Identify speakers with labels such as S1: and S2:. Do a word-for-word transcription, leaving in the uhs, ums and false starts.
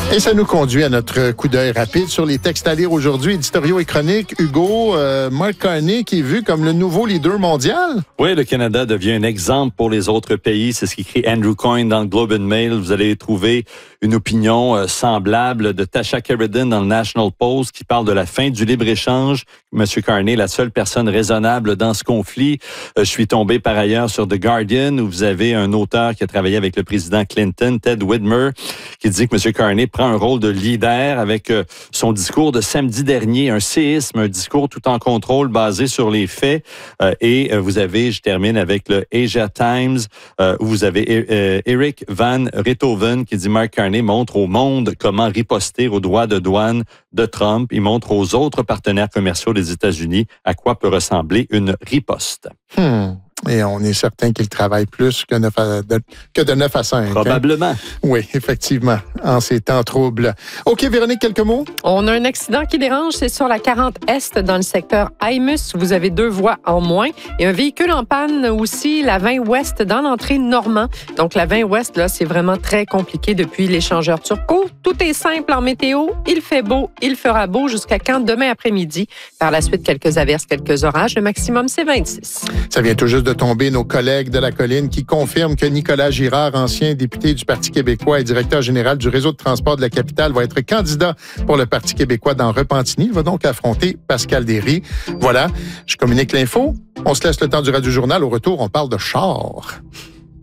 S1: Et ça nous conduit à notre coup d'œil rapide sur les textes à lire aujourd'hui, éditoriaux et chroniques. Hugo, euh, Mark Carney qui est vu comme le nouveau leader mondial.
S2: Oui, le Canada devient un exemple pour les autres pays. C'est ce qu'écrit Andrew Coyne dans le Globe and Mail. Vous allez trouver une opinion euh, semblable de Tasha Keridan dans le National Post qui parle de la fin du libre-échange. Monsieur Carney, la seule personne raisonnable dans ce conflit. Euh, je suis tombé par ailleurs sur The Guardian où vous avez un auteur qui a travaillé avec le président Clinton, Ted Widmer, qui dit que Monsieur Carney prend un rôle de leader avec euh, son discours de samedi dernier, un séisme, un discours tout en contrôle basé sur les faits. Euh, et euh, vous avez, je termine avec le Asia Times, euh, où vous avez euh, Eric Van Richthofen qui dit Mark Carney montre au monde comment riposter aux droits de douane de Trump. Il montre aux autres partenaires commerciaux des États-Unis à quoi peut ressembler une riposte.
S1: Hmm. Et on est certain qu'il travaille plus que, neuf à, de, que de neuf à cinq.
S2: Probablement.
S1: Hein? Oui, effectivement, en ces temps troubles. OK, Véronique, quelques mots?
S3: On a un accident qui dérange, c'est sur la quarante Est dans le secteur Imus. Vous avez deux voies en moins. Et un véhicule en panne aussi, la vingt Ouest, dans l'entrée Normand. Donc, la vingt Ouest, là, c'est vraiment très compliqué depuis l'échangeur Turcot. Tout est simple en météo. Il fait beau, il fera beau jusqu'à quand demain après-midi. Par la suite, quelques averses, quelques orages. Le maximum, c'est vingt-six.
S1: Ça vient tout juste de tomber, nos collègues de la colline qui confirment que Nicolas Girard, ancien député du Parti québécois et directeur général du réseau de transport de la capitale, va être candidat pour le Parti québécois dans Repentigny. Il va donc affronter Pascal Derry. Voilà, je communique l'info. On se laisse le temps du Radio-Journal. Au retour, on parle de char.